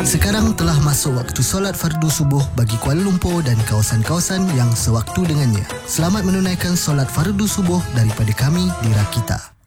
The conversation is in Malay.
Sekarang telah masuk waktu solat fardu subuh bagi Kuala Lumpur dan kawasan-kawasan yang sewaktu dengannya. Selamat menunaikan solat fardu subuh daripada kami di Rakita.